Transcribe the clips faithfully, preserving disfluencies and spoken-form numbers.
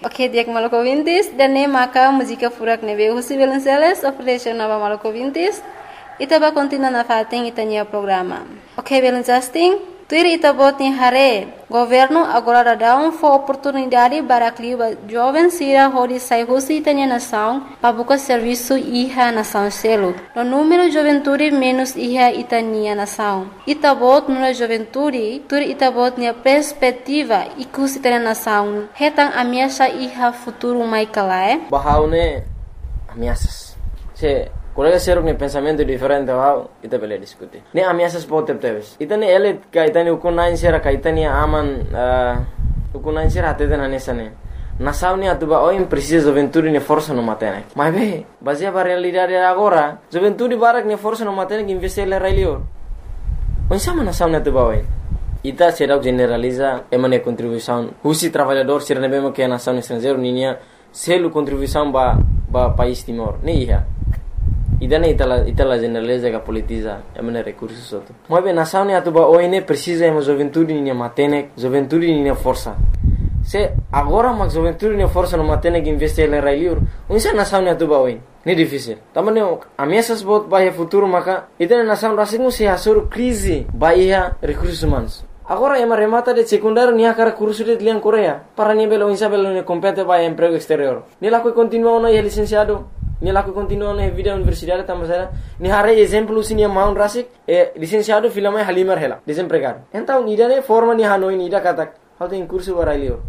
Ok, dia maluco ouvintes, dan nem maka música furak nebe Husi Belenceles, oferece nova maluco ouvintes, ita ba continua na fating itanya programa. Ok, Belencasting, tuir ita bot ni hare, governo agora dá um for oportunidade para clima jovem sira hori sai Husi itanya nação, para buscar serviço iha nação selo. No número juventude menos iha itania nação. Ita bot nuna juventude, tuir ita bot ni perspectiva ikus itanya nação. Hetang ameaça iha futuro mai kalae. Bahaune ameaças. Se colega ser um pensamento diferente bahau ita bele discutir. Ne ameaças pode ter. Ita ne ele kaitani ukunain sera kaitani aman ukunain sera até na nessa ne. Nação ne atuba oi precisa juventude ne força no matene. Mas be, baseia para realidade agora, juventude barak ne força no matene que investir le railio. Onde sama nação ne atuba oi. Ita será generaliza emane contribuição. Husi trabalhador será ne bemo que a nação estrangeiro ninia selo contribuição ba ba país Timor. Ne ia. Idane itala itala generaliza que politiza emane recursos outro. Mas bem nação ne atuba oi ne precisa emo juventude ninia matene, juventude ninia força. Se agora mas juventude ninia força no matene que investir le railio. Onde sa nação ne atuba oi. Ne difícil. Também ameaças bot bahia futuro maka itane nação rasingu se hasur crise bahia recursos humanos. Agora ema remata de secundário nia cara curso de lian Coreia. Para nia belo insa belo ne compete vai emprego exterior. Ni lá que continua no é licenciado. Ni lá que continua na vida universidade também. Ni hare exemplo sim nia maun rasik é licenciado filama halimar hela desempregado. Então ni dane forma ni hanoi ni da kata. How tem curso para ilio.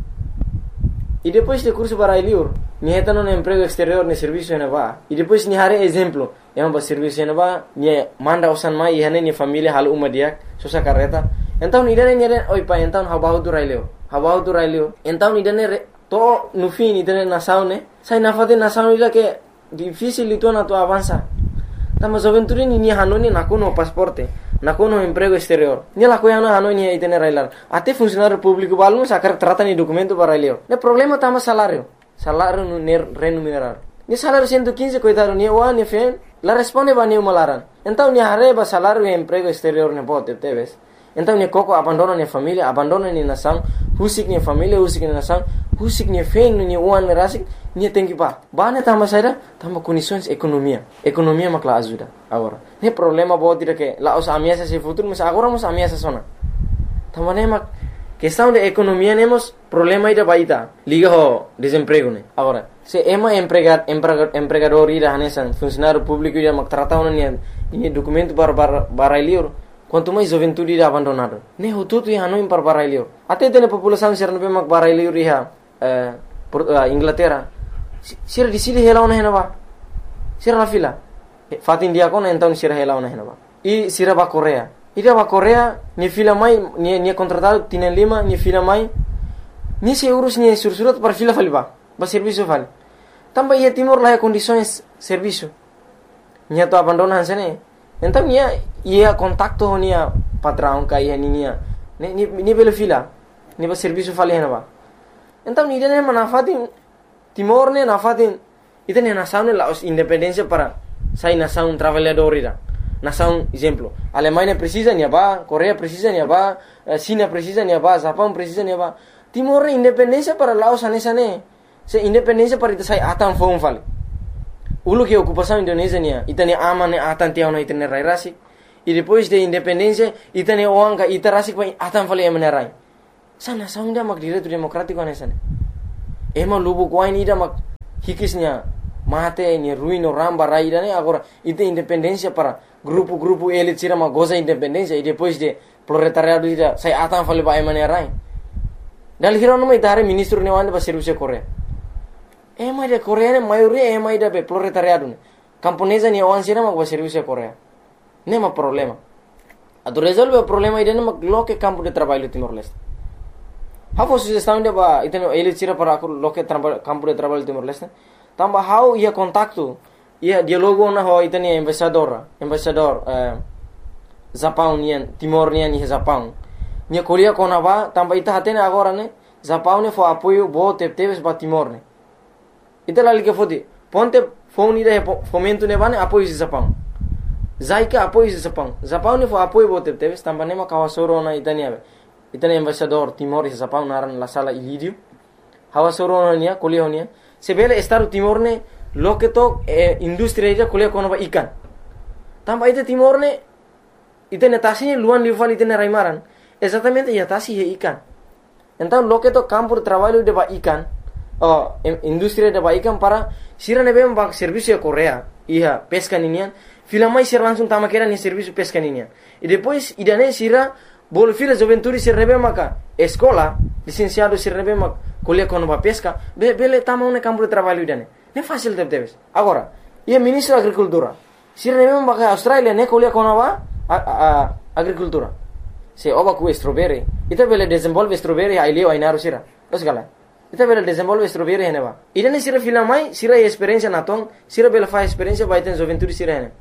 E depois de curso para ilio, ni heta no emprego exterior ne serviço ne va. E depois ni hare exemplo, ema ba serviço ne va, ni manda usan mai e hane ni família hal uma dia, sosa carreta. Então ni dane ni dane oi pa então habahu tu railio. Habahu tu railio. Então ni dane to no fim ni dane nação ne. Sai na fate nação ila que difícil itu na tu avança. Tama juventude ni ni hanoni na kono pasporte. Na kono emprego exterior. Ni la coia na hanoni itene railar. Até funcionário público balum sacar trata ni documento para railio. Ne problema tama salário. Salário no remunerar. Ni salário cento e quinze coitado ni o ani fen. La responde ba ni malaran. Então ni areba salário e emprego exterior ne pode teves. Então ni coco abandona ni família, abandona ni nação, husik ni família, husik ni nação, husik ni fen ni uan rasik, ni tem que ba. Ba ne tama saída, tama condições economia. Economia makla ajuda agora. Ne problema pode dire que lá os ameaças se futuro, mas agora os ameaças sona. Tama ne mak questão de economia nemos problema ida baita. Liga ho desemprego ne. Agora, se ema empregar empregador ida hanesan funcionário público ida mak tratau ni ni documento para para ilio. Quanto mais juventude ida abandonado. Ne hututu ia hanoi para para ilio. Até tem população ser no mak para ilio iha Inglaterra. Sira di sili hela ona hena ba. Sira la fila. Fatin dia kona então sira hela ona hena ba. E sira ba Coreia. Ida ba Coreia ni fila mai ni ni contratado tienen lima ni fila mai. Ni se urus ni sursurat para fila fali ba. Ba serviço fali. Tamba ia Timor lá condições serviço. Ni to abandonan sene. Então ia ia contacto nia patrão ka ia ninia. Ni ni ni bela fila. Ni ba serviço fali hena ba. Então ni dene manafatin Timor ne nafatin itene nação ne la independência para sai nação trabalhador ida. Nação exemplo. Alemanha precisa ni ba, Coreia precisa ni ba, China precisa ni ba, Japão precisa ni ba. Timor ne independência para Laos anesa ne. Se independência para ita sai atan fom fali. Ulu que ocupação Indonésia nia, itane aman ne atan tiao na itane rai rasik. E depois de independência itane oanga ita rasik pa atan fali emane rai. Sa nação ida mak direito democrático anesa ne. Ema lubu kuain ida mak hikisnya mate ni ruino ramba raida ne agora ite independência para grupo-grupo ele tira uma goza independência e depois de proletariado ida sai atan fali ba emane rai. Dal hiro no mai tare ministro ne wande ba serviço Coreia. Ema de Coreia ne maioria ema ida be proletariado ne. Camponesa ni wan sira mak ba serviço Coreia. Nema problema. Ado resolve o problema ida ne mak loke campo de trabalho Timor-Leste. How sugestão de ba iteno ele tira para loke campo de trabalho Timor-Leste. Tamba how ia contacto ia dialogo na ho itani embaixador, embaixador eh Japão nian Timor nian ni Japão. Nia Coreia kona ba tamba ita hatene agora ne Japão ne fo apoio bo teves ba Timor ne. Ita lali que fodi ponte phone ida fomento ne bane apoio de Japão. Zaika apoio de Japão. Japão ne fo apoio bo teves tamba ne ma kawasoro na itani ave. Itani embaixador Timor e Japão naran la sala ilidio. hawa soronia kuliah honia sebele Estado Timor ne loke to eh, industri ida kuliah kono ba ikan tamba ite Timor ne ite netasinya luan lival ite raimaran exatamente ya tasi he ikan então loke to campo de trabalho de ba ikan oh industri de ba ikan para sira nebe ba serviço de Korea iya pesca ninian filamai sira langsung tama kera ni serviço pesca ninian e depois idane sira bol fila juventude sira nebe maka escola licenciado sira nebe mak kuliah kono ba pesca be bele tama un campo de trabalho idane ne fácil de debes agora ia ministro da agricultura sira nebe maka Australia ne kuliah kono ba a, a, agricultura se oba ku strawberry ita bele desenvolve strawberry ai leo ai naru sira os gala ita bele desenvolve strawberry hene ba idane sira filamai sira experiência naton sira bele fa experiência ba iten juventude sira hene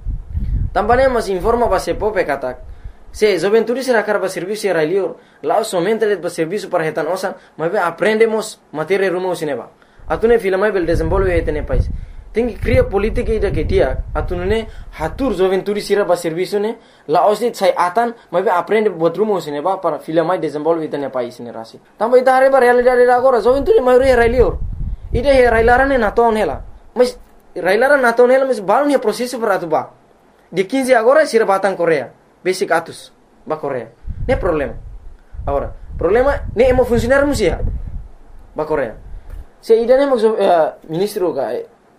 também mas informa ba se pope katak se juventude sira karba serviço sira leo lá somente de serviço para retan osan mas aprendemos matéria rumo sineba atune filamai bele desenvolve etene país tem que criar política ida que dia atune hatur juventude sira ba serviço ne la osni sai atan mas aprende buat rumo sineba para filamai desenvolve etene país ne rasi também ita reba realidade agora juventude maioria railio ida he railarane na ton hela mas railara na ton hela mas baru ne processo para tu ba de quinze agora sira batang Korea basic atus ba Korea ne problema agora problema ne emo funcionar musia ba Korea se ida ne mo uh, ministro ka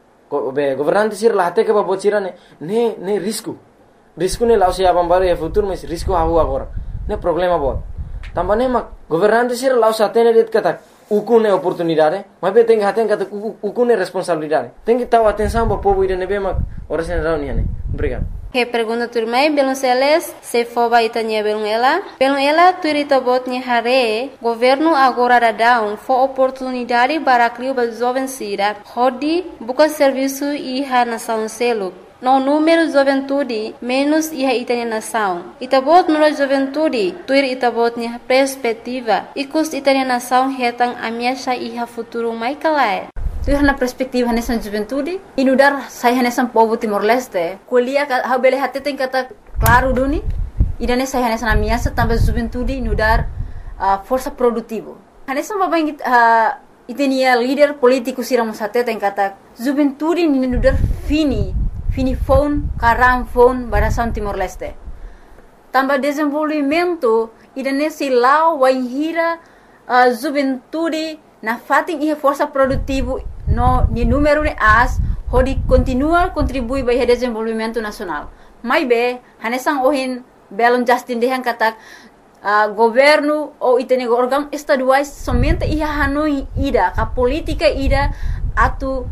be governante sir la hate ke ba bocira ne ne ne risco risco ne lao se abam baru ya futuro mas risco hahu agora ne problema bot tambane ma governante sir lao sa tene det kata ukune oportunidade mas be tenga haten kata ukune responsabilidade tenga tahu atenção ba povo ida ne be ma ora sen reunião ne obrigado. Que pergunta turmai belum seles se foba itanya belum ela belum ela turita botnya hare governo agora da down for oportunidade para criar ba jovem sira hodi buka serviço iha nação selo no número juventude menos iha itanya nação itabot no juventude tuir itabotnya perspectiva ikus itanya nação hetang amiasha iha futuro mai kalai tu na perspektiva nessa juventude inudar saya nessa povo Timor Leste kuliah ha bele hati tem kata claro duni idane saya nessa na minha também juventude inudar uh, força produtivo nessa babang uh, itenia líder político siramos hati tem kata juventude inudar fini fini phone karam phone barasan Timor Leste tambah desenvolvimento idane silau waihira uh, juventude na fating iha força produtivo no ni número de as hodi continua contribui para o desenvolvimento nacional mai be hanesang ohin belon Justin dehan katak uh, governo ou itene órgão estaduais somente iha hanoi ida ka política ida atu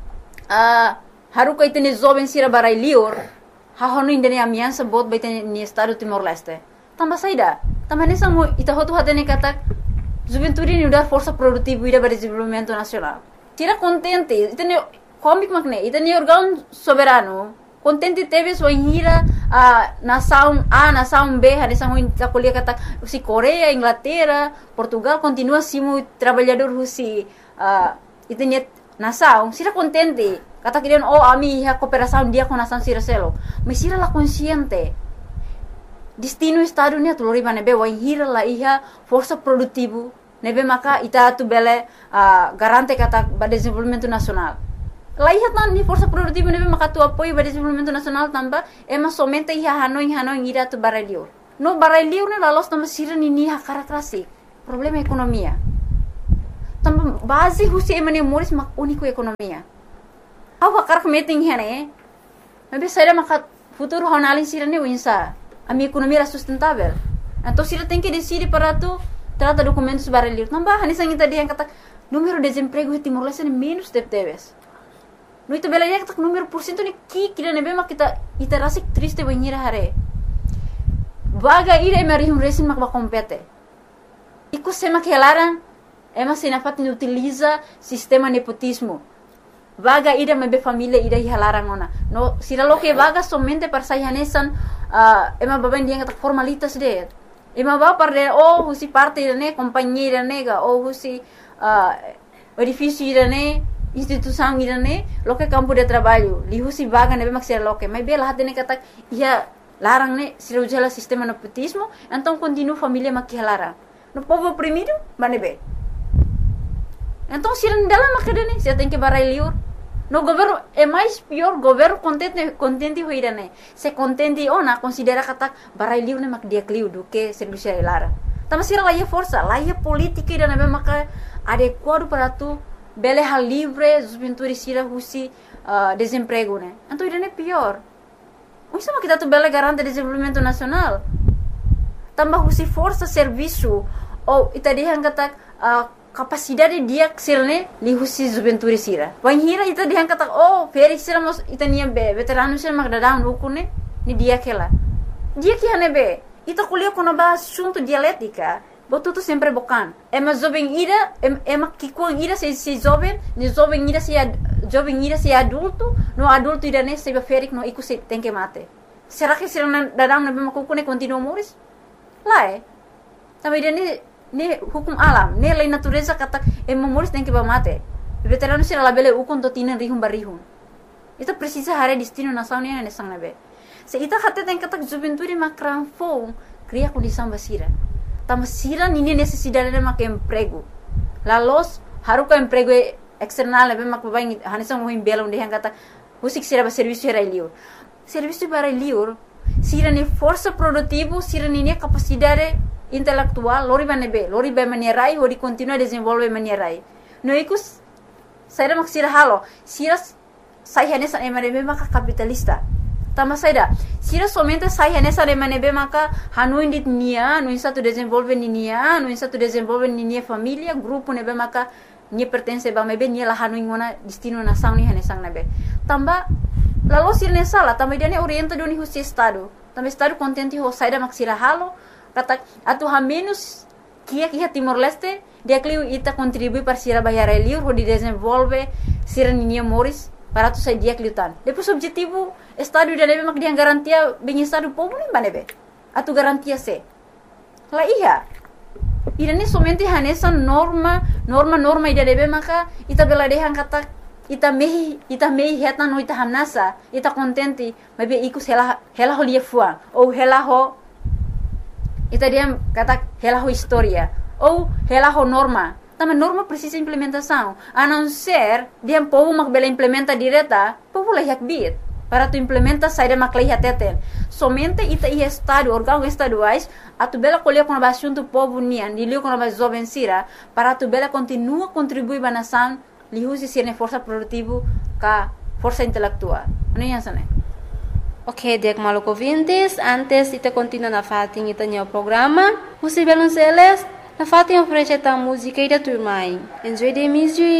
uh, haruka itene jovem sira barai lior ha hono indene amiança bot ba itene ni estado Timor Leste tamba saida tamba hanesang ita hotu hatene katak juventude ni udah força produtiva ida para desenvolvimento nacional tira contente itene comic magne itene órgão soberano contente teve sua hira a nação A nação B hanesang ta kuliah kata si Korea Inglaterra Portugal continua simo trabalhador husi uh, itene nação sira contente kata kirian oh ami ha cooperação dia com nação sira selo mas sira la consciente destino estado ni atulori nebe wa hira la iha força produtivo nebe maka ita tu bele uh, garante kata ba desenvolvimento nacional la iha tan ni força produtivo nebe maka tu apoio ba desenvolvimento nacional tamba ema somente iha hanoi hanoi ira tu barelio no barelio ne la los tamba sira ni ni ha karakterasi problema ekonomia tamba base husi emane moris mak unico ekonomia awa karak meeting hene nebe saira maka futuro honalin sira ne winsa a minha economia era sustentável. Então, se ele tem que decidir para tu, trata documentos barulhos. Não vai, nessa gente dia kata número de desemprego em Timor Leste é menos de teves. No itu bela dia kata número por cento ni ki kira nebe mak kita ita rasik triste banhira hare. Vaga ira emari um resin mak ba compete. Iku sema que elaran ema sinafat ni utiliza sistema nepotismo. Vaga ida mebe família ida hihalarang ona. No sira lo que vaga somente para sayanesan uh, ema baben dia kata formalitas de. Ema ba para oh husi parte ne companhia nega oh husi uh, edifício ne instituição ne lo que campo de trabalho. Li husi vaga nebe mak sira lo que mas bela hatene kata ia larang ne sira ujala sistema nepotismo então continua família mak hihalarang. No povo oprimido banebe. Então, se não dá lá macadane, você tem que barai liur. No governo é mais pior, governo contente contente hoira né. Se contente ou na considera kata barai liur né mak dia kliu do que serviço lara. Tama sira lá é força, lá é política e na maka adequado para tu bele hal livre, os pintores sira husi uh, desemprego né. Então isso é pior. O sama kita tu bele garante desenvolvimento nacional. Tambah husi força serviço ou ita dihan kata uh, capacidade dia ksilne li husi juventude sira. Wan hira ita dihan kata oh Felix sira mos ita niya be veterano sira magdadang lukune ni dia kela. Dia que hane be ita kuliah kono ba assunto dialética. Botu tu sempre bocan. Ema jovem ira ema kikuang ira se se jovem, ni jovem ira se jovem ira se adulto, no adulto ira ne se be Felix no iku se tem que mate. Será que sira dadang na be makukune continua moris? Lá é. Também ira ne hukum alam, ne lei natureza kata e memoris tem que mate. Veterano sira labele ukon to tinan rihum barihum. Ita precisa hare destino nação ne ne sang nabe. Se ita kata tem kata juventude makran fo, cria condição basira. Tama sira nini necessidade de mak emprego. La los haruka emprego external nabe mak babai hanisang mo himbela onde hang kata usik sira ba serviço era liur. Serviço para liur, sira ne força produtivo, sira nini capacidade intelectual, lori banebe, lori ba manierai, hori continua desenvolve manierai. No ikus, saya mak sira halo, sira saya nessa emanebe maka capitalista. Tama saida, sira somente saya nessa emanebe maka hanuin dit nia, no insa tu desenvolve ni nia, no insa tu desenvolve ni nia família, grupo nebe maka ni pertence ba mebe ni la hanuin ngona destino nação ni hanesang nebe. Tamba lalu sira nessa la, tamba dia ne orienta doni husi estado. Tamba estado contente ho saida mak sira halo. Kata atu ha menos kia kia Timor Leste dia kliu ita contribui para sira bayar liur ho di desenvolve sira ninia moris para tu sai dia kliutan. Depois objetivo estado dia nebe mak dia garantia bem estado povo nem banebe. Atu garantia se. La iya. Ida ne somente hanesa norma norma norma ida nebe maka ita bela dehan kata ita mehi ita mehi heta no ita hamnasa ita contente mabe ikus hela hela ho lia fuang ou hela ho ita dia kata hela ho história ou hela ho norma. Tama norma precisa implementação. A não ser dia povo mak bela implementa direta, povo lah yak bit. Para tu implementa saída mak lah teten. Somente ita ia estado órgão estaduais a tu bela colher com a assunto povo nian, dilio com a jovem sira, para tu bela continua contribuir ba nação, li husi sirne força produtivo ka força intelectual. Não é isso, né? Ok, dek maluco vintes, antes ita continua na fatin ita nyo programa, musi belon seles, na fatin oferece ta música ida turmai. Enjoy the music.